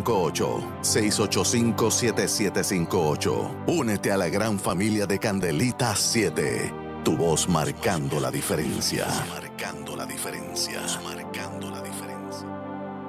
685-7758. Únete a la gran familia de Candelita 7. Tu voz marcando la diferencia. Marcando la diferencia. Marcando la diferencia.